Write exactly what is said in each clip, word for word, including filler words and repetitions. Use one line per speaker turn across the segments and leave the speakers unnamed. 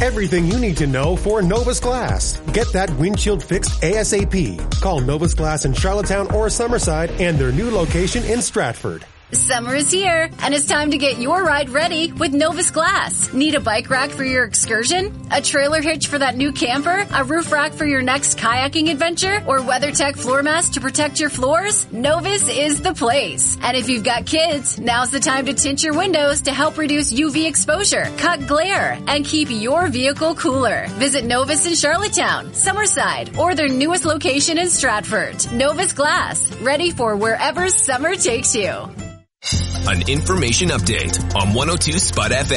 everything you need to know for Novus Glass. Get that windshield fixed ASAP. Call Novus Glass in Charlottetown or Summerside and their new location in Stratford.
Summer is here, and it's time to get your ride ready with Novus Glass. Need a bike rack for your excursion? A trailer hitch for that new camper? A roof rack for your next kayaking adventure? Or WeatherTech floor mats to protect your floors? Novus is the place. And if you've got kids, now's the time to tint your windows to help reduce U V exposure, cut glare, and keep your vehicle cooler. Visit Novus in Charlottetown, Summerside, or their newest location in Stratford. Novus Glass, ready for wherever summer takes you.
An information update on one oh two Spud F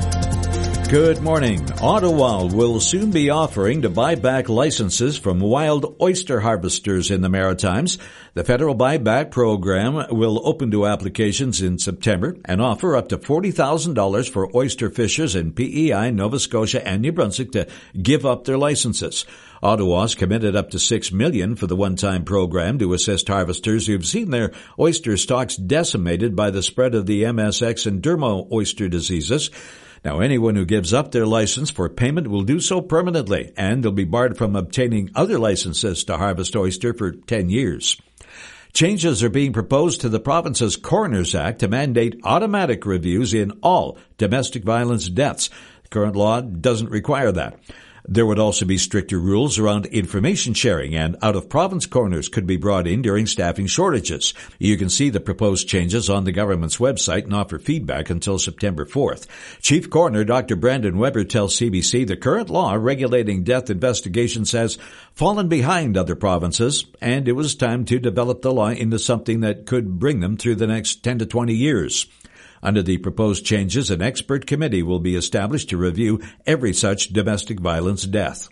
M.
Good morning. Ottawa will soon be offering to buy back licenses from wild oyster harvesters in the Maritimes. The federal buyback program will open to applications in September and offer up to forty thousand dollars for oyster fishers in P E I, Nova Scotia, and New Brunswick to give up their licenses. Ottawa's committed up to six million dollars for the one-time program to assist harvesters who've seen their oyster stocks decimated by the spread of the M S X and dermo oyster diseases. Now, anyone who gives up their license for payment will do so permanently, and they'll be barred from obtaining other licenses to harvest oyster for ten years. Changes are being proposed to the province's Coroners Act to mandate automatic reviews in all domestic violence deaths. The current law doesn't require that. There would also be stricter rules around information sharing, and out-of-province coroners could be brought in during staffing shortages. You can see the proposed changes on the government's website and offer feedback until September fourth. Chief Coroner Doctor Brandon Weber tells C B C the current law regulating death investigations has fallen behind other provinces, and it was time to develop the law into something that could bring them through the next ten to twenty years. Under the proposed changes, an expert committee will be established to review every such domestic violence death.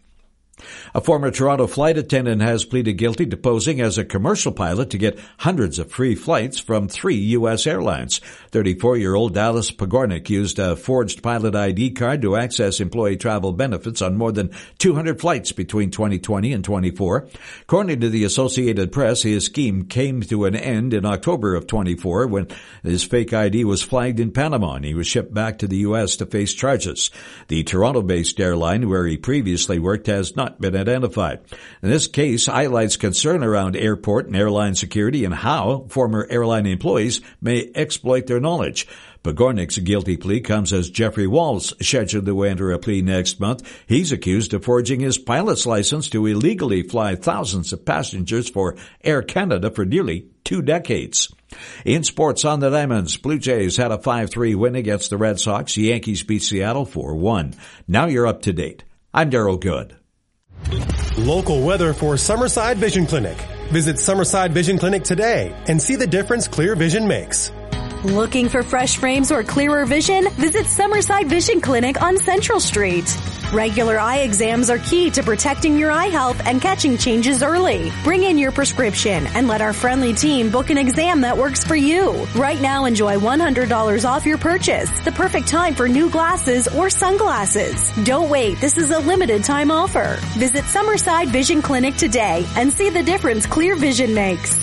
A former Toronto flight attendant has pleaded guilty to posing as a commercial pilot to get hundreds of free flights from three U S airlines. thirty-four-year-old Dallas Pagornik used a forged pilot I D card to access employee travel benefits on more than two hundred flights between twenty twenty and twenty-four. According to the Associated Press, his scheme came to an end in October of twenty-four when his fake I D was flagged in Panama and he was shipped back to the U S to face charges. The Toronto-based airline where he previously worked has not been identified. And this case highlights concern around airport and airline security and how former airline employees may exploit their knowledge. Pagornik's guilty plea comes as Jeffrey Walls scheduled to enter a plea next month. He's accused of forging his pilot's license to illegally fly thousands of passengers for Air Canada for nearly two decades. In sports on the Diamonds, Blue Jays had a five three win against the Red Sox. Yankees beat Seattle four one. Now you're up to date. I'm Daryl Good.
Local weather for Summerside Vision Clinic. Visit Summerside Vision Clinic today and see the difference clear vision makes.
Looking for fresh frames or clearer vision? Visit Summerside Vision Clinic on Central Street. Regular eye exams are key to protecting your eye health and catching changes early. Bring in your prescription and let our friendly team book an exam that works for you. Right now, enjoy one hundred dollars off your purchase. The perfect time for new glasses or sunglasses. Don't wait. This is a limited time offer. Visit Summerside Vision Clinic today and see the difference clear vision makes.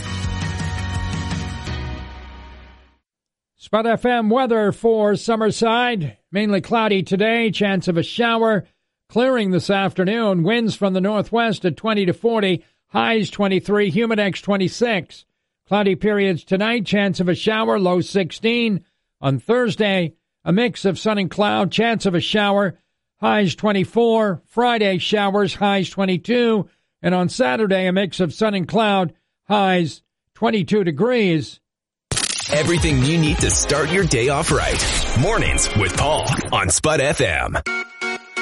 Spud F M weather for Summerside. Mainly cloudy today, chance of a shower. Clearing this afternoon, winds from the northwest at twenty to forty, highs twenty-three, humidex twenty-six. Cloudy periods tonight, chance of a shower, low sixteen. On Thursday, a mix of sun and cloud, chance of a shower, highs twenty-four. Friday, showers, highs twenty-two. And on Saturday, a mix of sun and cloud, highs twenty-two degrees.
Everything you need to start your day off right. Mornings with Paul on Spud F M.